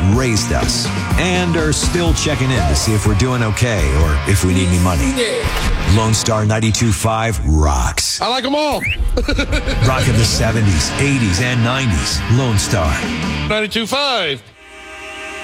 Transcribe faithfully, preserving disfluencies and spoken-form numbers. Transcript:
raised us and are still checking in to see if we're doing okay or if we need any money. Lone Star ninety-two point five rocks. I like them all. Rock of the seventies, eighties, and nineties. Lone Star. ninety-two point five.